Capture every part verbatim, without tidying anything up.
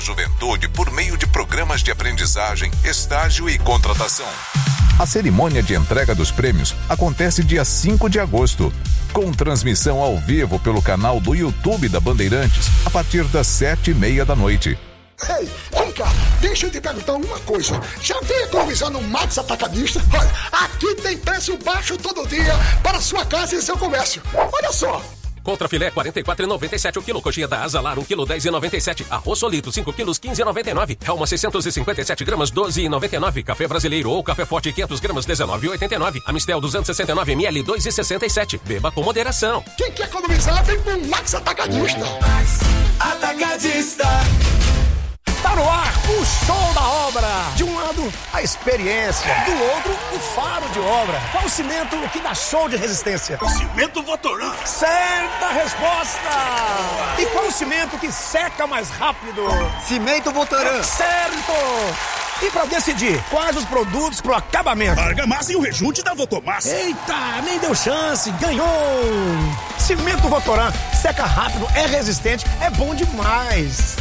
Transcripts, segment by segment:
Juventude por meio de programas de aprendizagem, estágio e contratação. A cerimônia de entrega dos prêmios acontece dia cinco de agosto, com transmissão ao vivo pelo canal do YouTube da Bandeirantes, a partir das sete e meia da noite. Ei, vem cá, deixa eu te perguntar uma coisa. Já veio economizar no Max Atacadista? Olha, aqui tem preço baixo todo dia para sua casa e seu comércio. Olha só. Contra filé quarenta e quatro reais e noventa e sete centavos o quilo. Coxinha da Asa Lar um quilo dez reais e noventa e sete centavos. Arroz Solito cinco quilos quinze reais e noventa e nove centavos. Helma seiscentos e cinquenta e sete gramas doze reais e noventa e nove centavos. Café Brasileiro ou Café Forte quinhentos gramas dezenove reais e oitenta e nove centavos. Amistel duzentos e sessenta e nove mililitros dois reais e sessenta e sete centavos. Beba com moderação. Quem quer economizar vem com o Max Atacadista. Max Atacadista. Tá no ar o show da obra. De um lado, a experiência. Do outro, o faro de obra. Qual o cimento que dá show de resistência? Cimento Votoran. Certa resposta. E qual o cimento que seca mais rápido? Cimento Votoran. Certo. E pra decidir quais os produtos pro acabamento? Argamassa e o rejunte da Votomassa. Eita, nem deu chance. Ganhou. Cimento Votoran. Seca rápido, é resistente, é bom demais.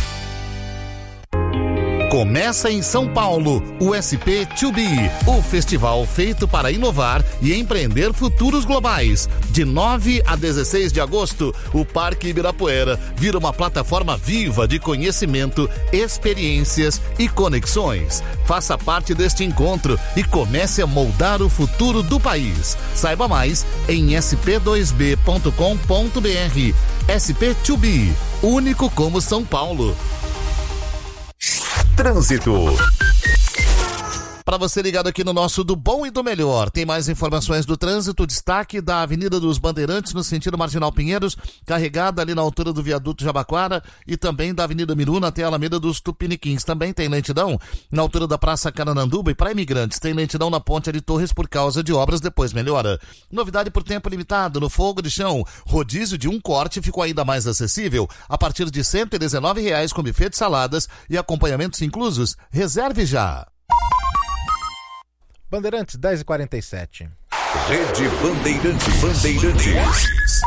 Começa em São Paulo, o S P dois B, o festival feito para inovar e empreender futuros globais. De nove a dezesseis de agosto, o Parque Ibirapuera vira uma plataforma viva de conhecimento, experiências e conexões. Faça parte deste encontro e comece a moldar o futuro do país. Saiba mais em s p dois b ponto com ponto b r. S P dois B, único como São Paulo. Trânsito. Para você ligado aqui no nosso Do Bom e do Melhor, tem mais informações do trânsito, destaque da Avenida dos Bandeirantes no sentido Marginal Pinheiros, carregada ali na altura do viaduto Jabaquara, e também da Avenida Miruna até a Alameda dos Tupiniquins. Também tem lentidão na altura da Praça Carananduba, e para imigrantes tem lentidão na Ponte de Torres por causa de obras, depois melhora. Novidade por tempo limitado no Fogo de Chão, rodízio de um corte ficou ainda mais acessível, a partir de cento e dezenove reais com buffet de saladas e acompanhamentos inclusos. Reserve já. Bandeirantes, dez e quarenta e sete. Rede Bandeirantes. Bandeirantes.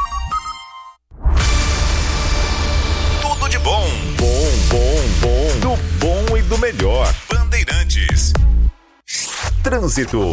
Tudo de bom. Bom, bom, bom. Do bom e do melhor. Bandeirantes. Trânsito.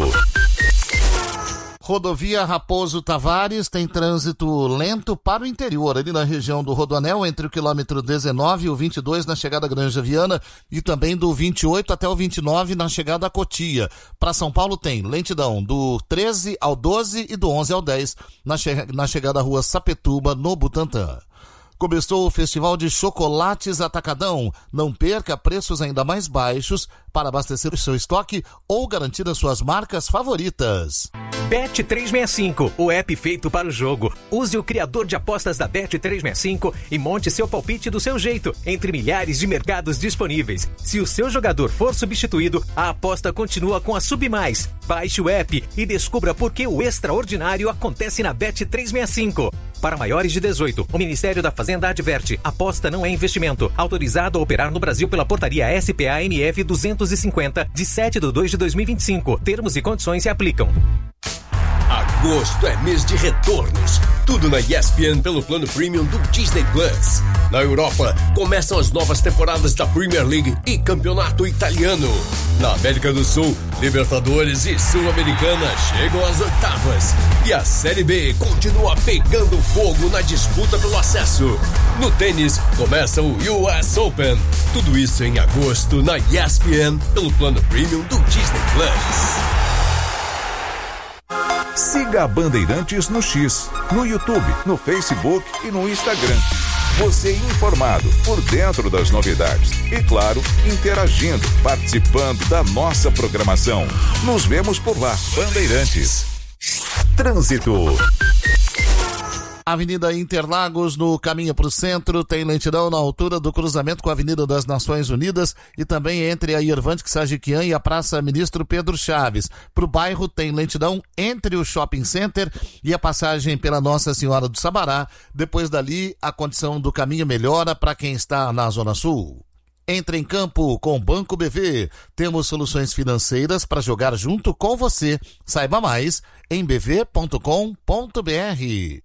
Rodovia Raposo Tavares tem trânsito lento para o interior, ali na região do Rodoanel, entre o quilômetro dezenove e o vinte e dois na chegada à Granja Viana, e também do vinte e oito até o vinte e nove na chegada à Cotia. Para São Paulo tem lentidão do treze ao doze e do onze ao dez na, che- na chegada à rua Sapetuba, no Butantã. Começou o Festival de Chocolates Atacadão. Não perca preços ainda mais baixos para abastecer o seu estoque ou garantir as suas marcas favoritas. Bet trezentos e sessenta e cinco, o app feito para o jogo. Use o criador de apostas da Bet trezentos e sessenta e cinco e monte seu palpite do seu jeito, entre milhares de mercados disponíveis. Se o seu jogador for substituído, a aposta continua com a Submais. Baixe o app e descubra por que o extraordinário acontece na Bet trezentos e sessenta e cinco. Para maiores de dezoito, o Ministério da Fazenda adverte: aposta não é investimento. Autorizado a operar no Brasil pela portaria S P A M F duzentos e cinquenta, de sete de dois de dois mil e vinte e cinco. Termos e condições se aplicam. Agosto é mês de retornos. Tudo na E S P N pelo plano premium do Disney Plus. Na Europa, começam as novas temporadas da Premier League e Campeonato Italiano. Na América do Sul, Libertadores e Sul-Americana chegam às oitavas. E a Série B continua pegando fogo na disputa pelo acesso. No tênis, começa o U S Open. Tudo isso em agosto na E S P N pelo plano premium do Disney Plus. Siga a Bandeirantes no X, no YouTube, no Facebook e no Instagram. Você informado, por dentro das novidades e, claro, interagindo, participando da nossa programação. Nos vemos por lá. Bandeirantes. Trânsito. Avenida Interlagos, no caminho para o centro, tem lentidão na altura do cruzamento com a Avenida das Nações Unidas e também entre a Irvante Sajiquian e a Praça Ministro Pedro Chaves. Para o bairro tem lentidão entre o Shopping Center e a passagem pela Nossa Senhora do Sabará. Depois dali, a condição do caminho melhora para quem está na Zona Sul. Entre em campo com o Banco B V. Temos soluções financeiras para jogar junto com você. Saiba mais em b v ponto com ponto b r.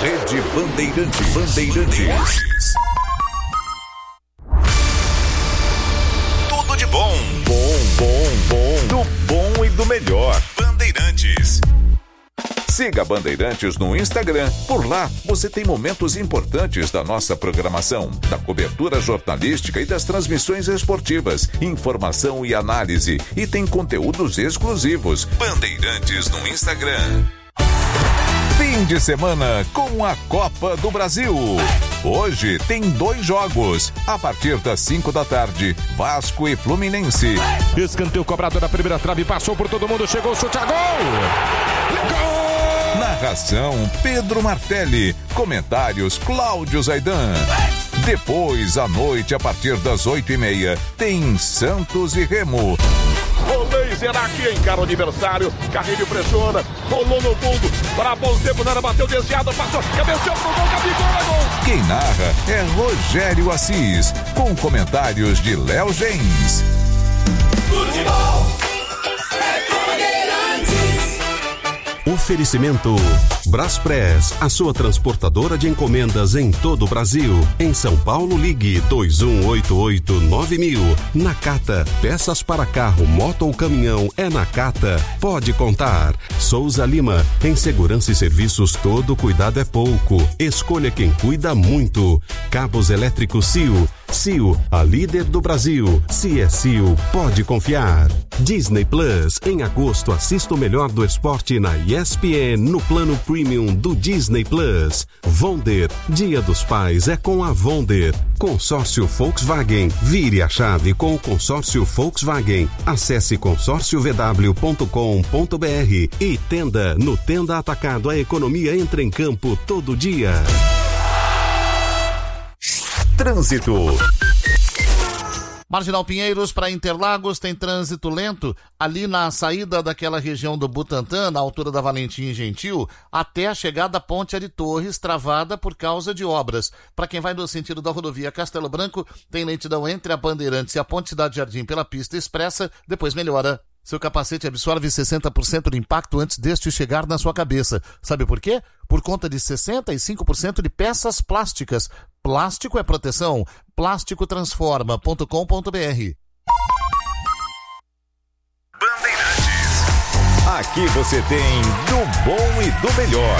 Rede Bandeirantes. Bandeirantes. Tudo de bom. Bom, bom, bom. Do bom e do melhor. Bandeirantes. Siga Bandeirantes no Instagram. Por lá, você tem momentos importantes da nossa programação, da cobertura jornalística e das transmissões esportivas, informação e análise. E tem conteúdos exclusivos. Bandeirantes no Instagram. Fim de semana com a Copa do Brasil. Hoje tem dois jogos. A partir das cinco da tarde, Vasco e Fluminense. Escanteio cobrado da primeira trave, passou por todo mundo, chegou o chute a gol! Gol! Narração Pedro Martelli. Comentários Cláudio Zaidan. Depois, à noite, a partir das oito e meia, tem Santos e Remo. O laser aqui encara o adversário. Carrilho pressiona. Rolou no fundo. Para bom tempo, Nara bateu desviado, passou. Cabeceou pro gol, Gabigol, é gol. Quem narra é Rogério Assis. Com comentários de Léo Gens. Futebol é Bandeirantes. Oferecimento Braspress, a sua transportadora de encomendas em todo o Brasil. Em São Paulo, ligue dois um oito oito nove mil. Nakata, peças para carro, moto ou caminhão, é Nakata. Pode contar. Souza Lima, em segurança e serviços, todo cuidado é pouco. Escolha quem cuida muito. Cabos elétricos C I O. C I O, a líder do Brasil. Se é C I O, pode confiar. Disney Plus, em agosto, assista o melhor do esporte na E S P N no plano Premium do Disney Plus. Vonder, Dia dos Pais é com a Vonder. Consórcio Volkswagen, vire a chave com o consórcio Volkswagen. Acesse consórcio v w ponto com ponto b r e Tenda, no Tenda Atacado, a economia entra em campo todo dia. Trânsito. Marginal Pinheiros para Interlagos tem trânsito lento ali na saída daquela região do Butantã, na altura da Valentim Gentil, até a chegada à Ponte Ari Torres, travada por causa de obras. Para quem vai no sentido da rodovia Castelo Branco, tem lentidão entre a Bandeirantes e a Ponte Cidade Jardim pela pista expressa, depois melhora. Seu capacete absorve sessenta por cento do impacto antes deste chegar na sua cabeça. Sabe por quê? Por conta de sessenta e cinco por cento de peças plásticas. Plástico é proteção. plástico transforma ponto com ponto b r. Bandeirantes. Aqui você tem do bom e do melhor.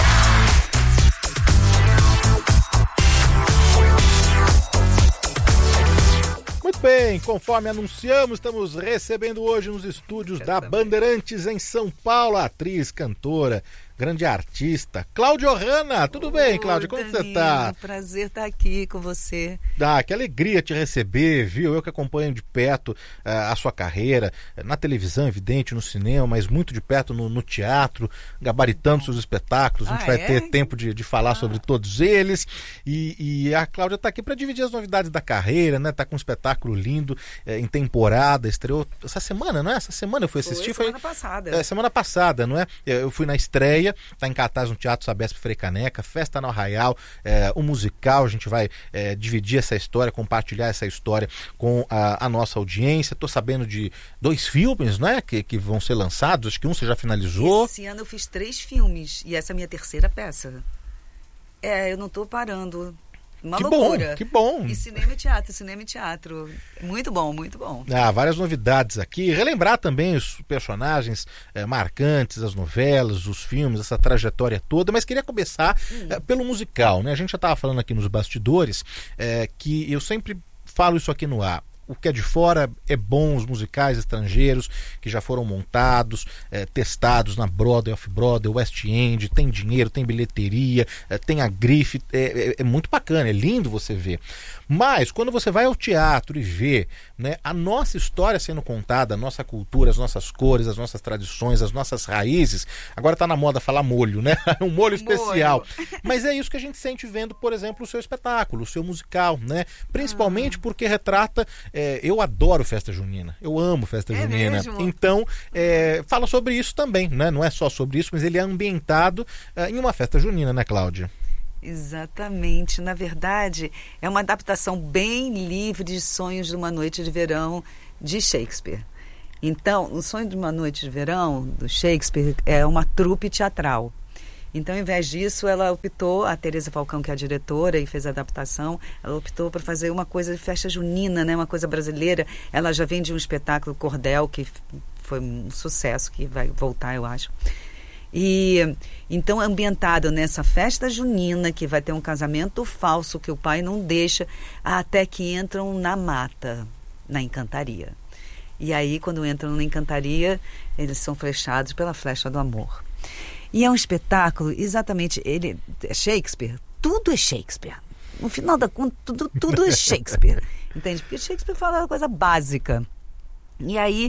Muito bem, conforme anunciamos, estamos recebendo hoje nos estúdios da Bandeirantes em São Paulo a atriz, cantora, grande artista, Cláudia Ohana. Tudo bem, Cláudia? Como Danilo, você tá? Prazer estar aqui com você. Ah, que alegria te receber, viu? Eu que acompanho de perto uh, a sua carreira, na televisão, evidente, no cinema, mas muito de perto no, no teatro, gabaritando seus espetáculos. A gente ah, vai é? ter tempo de, de falar ah. sobre todos eles. E, e a Cláudia está aqui para dividir as novidades da carreira, né? Tá com um espetáculo lindo, é, em temporada, estreou essa semana, não é? Essa semana eu fui assistir. Foi semana foi, passada. É, semana passada, não é? Eu fui na estreia. Está em cartaz no Teatro Sabesp Frei Caneca, Festa no Arraial, é, o musical. A gente vai é, dividir essa história, compartilhar essa história com a, a nossa audiência. Estou sabendo de dois filmes, né, que, que vão ser lançados. Acho que um você já finalizou. Esse ano eu fiz três filmes e essa é a minha terceira peça. É, eu não estou parando. Uma que loucura. bom, que bom. E cinema e teatro, cinema e teatro. Muito bom, muito bom. Ah, várias novidades aqui. Relembrar também os personagens é, marcantes, as novelas, os filmes, essa trajetória toda. Mas queria começar hum. é, pelo musical, né? A gente já estava falando aqui nos bastidores é, que eu sempre falo isso aqui no ar. O que é de fora é bom, os musicais estrangeiros que já foram montados, é, testados na Broadway, Off-Broadway, West End, tem dinheiro, tem bilheteria, é, tem a grife, é, é, é muito bacana, é lindo você ver. Mas quando você vai ao teatro e vê, né, a nossa história sendo contada, a nossa cultura, as nossas cores, as nossas tradições, as nossas raízes, agora está na moda falar molho, né? Um molho especial. Molho. Mas é isso que a gente sente vendo, por exemplo, o seu espetáculo, o seu musical, né? Principalmente ah. porque retrata... É, eu adoro festa junina, eu amo festa é junina. Mesmo? Então, é, fala sobre isso também, né? Não é só sobre isso, mas ele é ambientado é, em uma festa junina, né, Cláudia? Exatamente. Na verdade, é uma adaptação bem livre de Sonhos de uma Noite de Verão, de Shakespeare. Então, o Sonho de uma Noite de Verão, do Shakespeare, é uma trupe teatral. Então, ao invés disso, ela optou, a Tereza Falcão, que é a diretora e fez a adaptação, ela optou por fazer uma coisa de festa junina, né? Uma coisa brasileira. Ela já vem de um espetáculo Cordel, que foi um sucesso, que vai voltar, eu acho. E então, ambientado nessa festa junina, que vai ter um casamento falso, que o pai não deixa, até que entram na mata, na encantaria. E aí, quando entram na encantaria, eles são flechados pela flecha do amor. E é um espetáculo, exatamente, ele é Shakespeare, tudo é Shakespeare. No final da conta, tudo, tudo é Shakespeare. Entende? Porque Shakespeare fala uma coisa básica. E aí,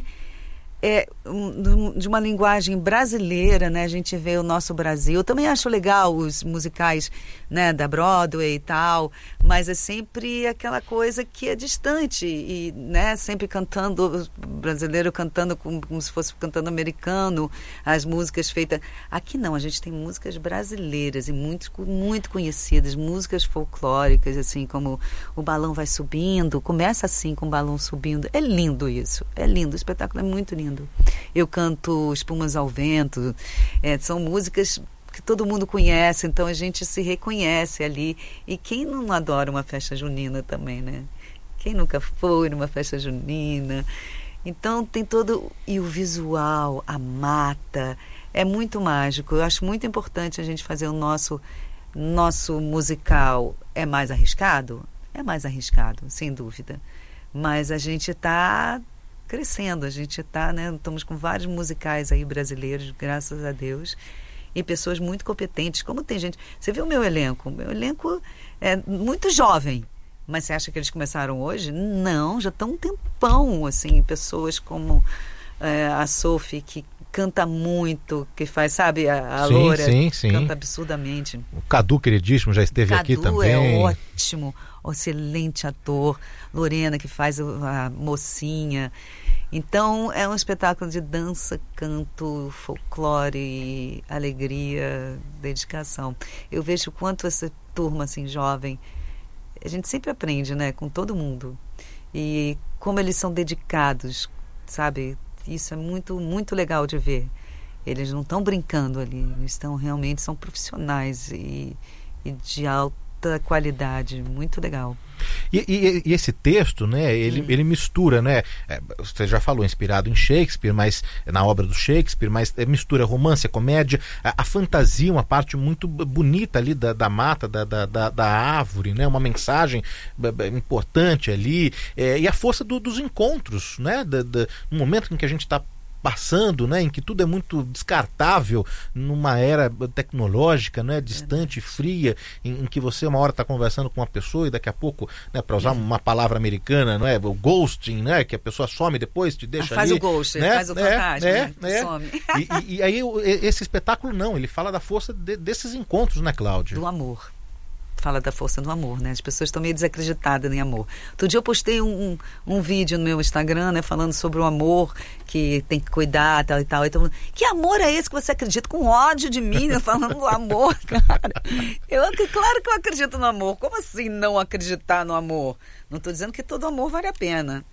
é, um, de uma linguagem brasileira, né? A gente vê o nosso Brasil. Eu também acho legal os musicais, né, da Broadway e tal, mas é sempre aquela coisa que é distante e, né, sempre cantando, brasileiro cantando como, como se fosse cantando americano, as músicas feitas. Aqui não, a gente tem músicas brasileiras e muito, muito conhecidas, músicas folclóricas, assim, como O Balão Vai Subindo, começa assim com o balão subindo. É lindo isso, é lindo, o espetáculo é muito lindo. Eu canto Espumas ao Vento, é, são músicas que todo mundo conhece, então a gente se reconhece ali. E quem não adora uma festa junina também, né? Quem nunca foi numa festa junina? Então tem todo... E o visual, a mata, é muito mágico. Eu acho muito importante a gente fazer o nosso, nosso musical. É mais arriscado? É mais arriscado, sem dúvida. Mas a gente está crescendo, a gente está, né? Estamos com vários musicais aí brasileiros, graças a Deus. E pessoas muito competentes. Como tem gente... Você viu o meu elenco? O meu elenco é muito jovem. Mas você acha que eles começaram hoje? Não, já estão um tempão, assim. Pessoas como é, a Sophie, que canta muito, que faz, sabe, a, a sim, Loura, sim, sim. canta absurdamente. O Cadu, queridíssimo, já esteve Cadu aqui também. É ótimo, excelente ator. Lorena, que faz a mocinha. Então, é um espetáculo de dança, canto, folclore, alegria, dedicação. Eu vejo o quanto essa turma, assim, jovem, a gente sempre aprende, né, com todo mundo. E como eles são dedicados, sabe? Isso é muito, muito legal de ver. Eles não estão brincando ali, eles estão realmente, são profissionais e, e de alta qualidade, muito legal. E, e, e esse texto, né, ele, hum. ele mistura, né, é, você já falou, inspirado em Shakespeare, mas na obra do Shakespeare, mas é, mistura romance, comédia, a, a fantasia, uma parte muito bonita ali da, da mata, da, da, da, da árvore, né, uma mensagem importante ali, é, e a força do, dos encontros, né, da, da, no momento em que a gente está passando, né, em que tudo é muito descartável, numa era tecnológica, né, distante, fria, em, em que você uma hora está conversando com uma pessoa e daqui a pouco, né, para usar uma palavra americana, não é, o ghosting, né, que a pessoa some depois, te deixa ah, faz ali, o ghost, né, faz o fantasma, é, né, é, some. E, e, e aí esse espetáculo não, ele fala da força de, desses encontros, né, Cláudia? Do amor. Fala da força do amor, né? As pessoas estão meio desacreditadas em amor. Outro dia eu postei um, um, um vídeo no meu Instagram, né? Falando sobre o amor, que tem que cuidar, tal e tal. Então, que amor é esse que você acredita? Com ódio de mim, né? Falando do amor, cara. Eu, claro que eu acredito no amor. Como assim não acreditar no amor? Não estou dizendo que todo amor vale a pena.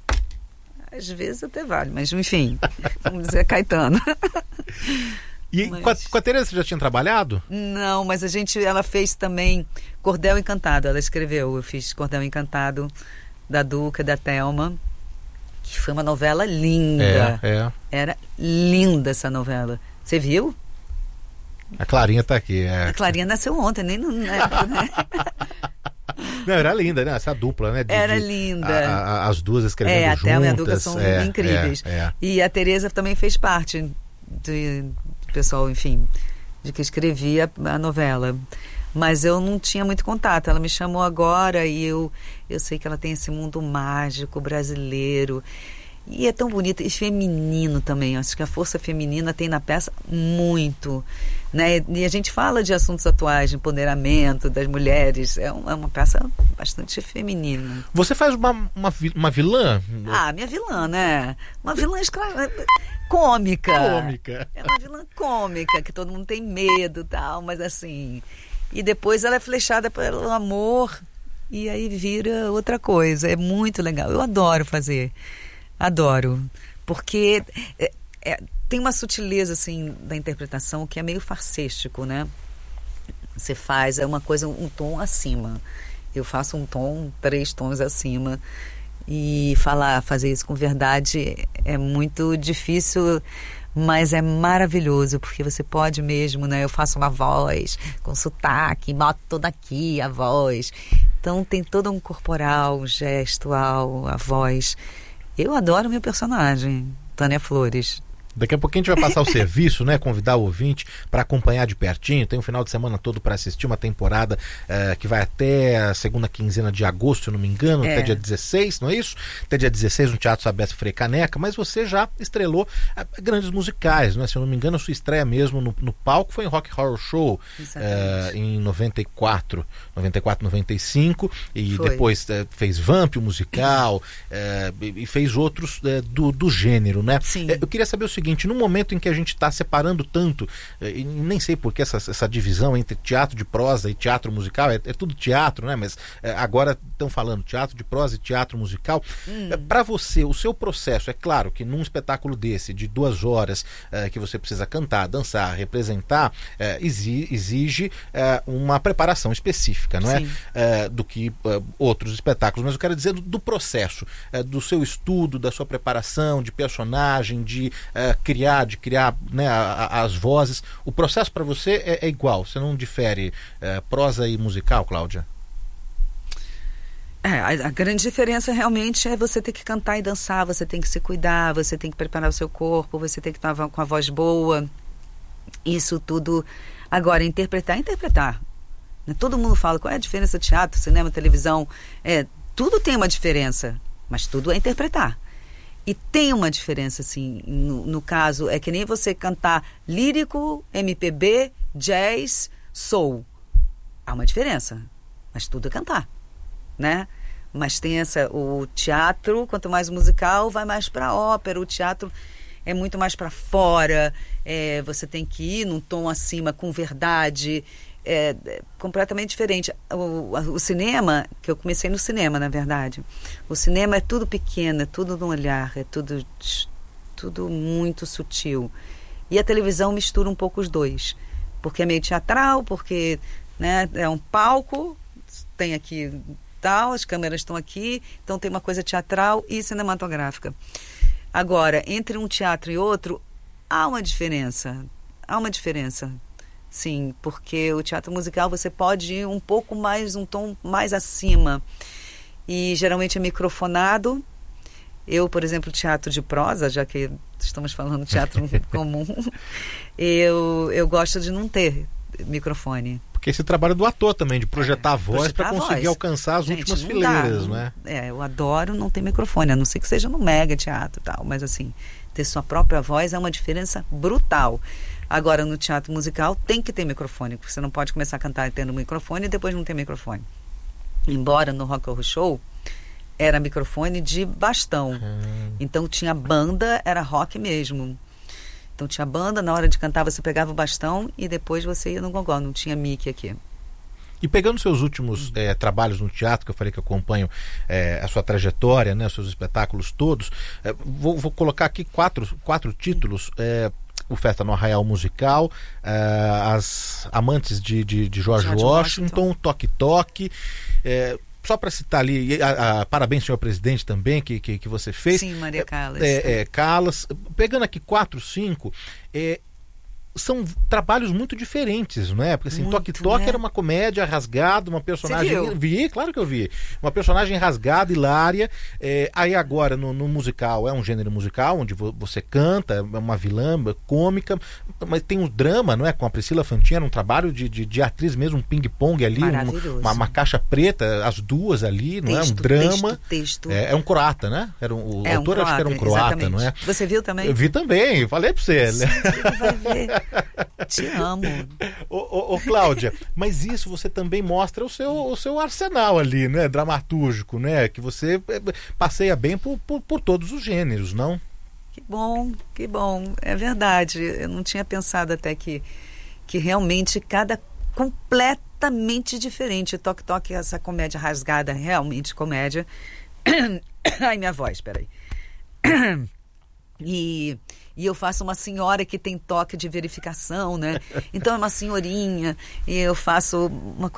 Às vezes até vale, mas enfim. Vamos dizer Caetano. E mas... com, a, com a Tereza você já tinha trabalhado? Não, mas a gente, ela fez também Cordel Encantado, ela escreveu, eu fiz Cordel Encantado da Duca, da Thelma, que foi uma novela linda. É, é. Era linda essa novela. Você viu? A Clarinha tá aqui. É. A Clarinha nasceu ontem, nem no... Né? Não, era linda, né? Essa dupla, né? De, era de, linda. A, a, as duas escrevendo é, juntas. É, a Thelma e a Duca são é, incríveis. É, é. E a Tereza também fez parte de... pessoal, enfim, de que escrevia a novela. Mas eu não tinha muito contato. Ela me chamou agora e eu, eu sei que ela tem esse mundo mágico brasileiro. E é tão bonito. E feminino também. Acho que a força feminina tem na peça muito. Né? E a gente fala de assuntos atuais, de empoderamento das mulheres. É uma, é uma peça bastante feminina. Você faz uma, uma, uma vilã? Ah, minha vilã, né? Uma vilã escrava... cômica. Cômica. É uma vilã cômica, que todo mundo tem medo e tal, mas assim... E depois ela é flechada pelo amor e aí vira outra coisa. É muito legal. Eu adoro fazer. Adoro. Porque é, é, tem uma sutileza, assim, da interpretação que é meio farsístico, né? você faz é uma coisa, um tom acima. Eu faço um tom, três tons acima. E falar, fazer isso com verdade é muito difícil, mas é maravilhoso, porque você pode mesmo, né? Eu faço uma voz com sotaque, boto toda aqui a voz. Então tem todo um corporal, um gestual, a voz. Eu adoro meu personagem, Tânia Flores. Daqui a pouquinho a gente vai passar o serviço, né? Convidar o ouvinte para acompanhar de pertinho. Tem um final de semana todo para assistir uma temporada uh, que vai até a segunda quinzena de agosto, se eu não me engano, é. até dia dezesseis, não é isso? Até dia dezesseis no Teatro Sabesp Frei Caneca, mas você já estrelou uh, grandes musicais, né? Se eu não me engano, a sua estreia mesmo no, no palco foi em Rock Horror Show uh, em noventa e quatro, noventa e quatro, noventa e cinco, e foi. Depois uh, fez Vamp, o musical, uh, e, e fez outros uh, do, do gênero, né? Sim. Uh, eu queria saber o seguinte, seguinte, no momento em que a gente está separando tanto, e nem sei por que essa, essa divisão entre teatro de prosa e teatro musical, é, é tudo teatro, né? Mas é, agora estão falando teatro de prosa e teatro musical. Hum. É, para você, o seu processo, é claro que num espetáculo desse, de duas horas, é, que você precisa cantar, dançar, representar, é, exige, exige é, uma preparação específica, não é? É, do que é, outros espetáculos. Mas eu quero dizer do, do processo, é, do seu estudo, da sua preparação de personagem, de é, criar, de criar, né, a, a, as vozes. O processo para você é, é igual, você não difere é, prosa e musical, Cláudia? É, a, a grande diferença realmente é você ter que cantar e dançar, você tem que se cuidar, você tem que preparar o seu corpo, você tem que estar com a voz boa, isso tudo. Agora, interpretar, interpretar. Todo mundo fala, qual é a diferença de teatro, cinema, televisão? É, tudo tem uma diferença, mas tudo é interpretar. E tem uma diferença, assim, no, no caso, é que nem você cantar lírico, M P B, jazz, soul. Há uma diferença, mas tudo é cantar, né? Mas tem essa, o teatro, quanto mais musical, vai mais para ópera, o teatro é muito mais para fora, é, você tem que ir num tom acima, com verdade, é, é completamente diferente. O, o cinema, que eu comecei no cinema, na verdade, o cinema é tudo pequeno, é tudo no olhar, é tudo, tudo muito sutil. E a televisão mistura um pouco os dois, porque é meio teatral, porque, né, é um palco, tem aqui tal, as câmeras estão aqui, então tem uma coisa teatral e cinematográfica. Agora, entre um teatro e outro, há uma diferença, há uma diferença. Sim, porque o teatro musical você pode ir um pouco mais, um tom mais acima. E geralmente é microfonado. Eu, por exemplo, teatro de prosa, já que estamos falando de teatro comum, eu, eu gosto de não ter microfone. Porque esse trabalho do ator também, de projetar é, a voz para conseguir voz. alcançar as Gente, últimas fileiras, dá, né? É, eu adoro não ter microfone, a não ser que seja no mega teatro e tal, mas assim, ter sua própria voz é uma diferença brutal. Agora, no teatro musical, tem que ter microfone, porque você não pode começar a cantar tendo microfone e depois não ter microfone. Embora no Rock Horror Show era microfone de bastão. Hum. Então tinha banda, era rock mesmo. Então tinha banda, na hora de cantar você pegava o bastão e depois você ia no gogó, não tinha mic aqui. E pegando seus últimos é, trabalhos no teatro, que eu falei que acompanho é, a sua trajetória, né, os seus espetáculos todos, é, vou, vou colocar aqui quatro, quatro títulos. É, o Festa no Arraial Musical, uh, as Amantes de, de, de George, George Washington, Washington, Toque Toque, é, só para citar ali, a, a, parabéns, senhor presidente, também, que, que, que você fez. Sim, Maria Callas. É, é, Callas. Pegando aqui quatro, cinco, é, são trabalhos muito diferentes, não é? Porque assim, Toque Toque, né? Era uma comédia rasgada, uma personagem... Você viu? Vi, claro que eu vi. Uma personagem rasgada, hilária. É, aí agora, no, no musical, é um gênero musical, onde vo, você canta, é uma vilã cômica, mas tem um drama, não é? Com a Priscila Fantin, era um trabalho de, de, de atriz mesmo, um ping-pong ali, um, uma, uma caixa preta, as duas ali, não texto, é? Um drama. Texto, texto. É, é um croata, né? Era um, o é, autor um acho que era um croata, exatamente. Não é? Você viu também? Eu vi também, falei pra você. Sim, ele vai ver. Te amo. Ô, ô, ô, Cláudia, mas isso você também mostra o seu, o seu arsenal ali, né? Dramatúrgico, né? Que você passeia bem por, por, por todos os gêneros, não? Que bom, que bom. É verdade. Eu não tinha pensado até que, que realmente cada completamente diferente. Toque Toque, essa comédia rasgada, realmente comédia. Ai, minha voz, peraí. E, e eu faço uma senhora que tem toque de verificação, né? Então é uma senhorinha, e eu faço uma coisa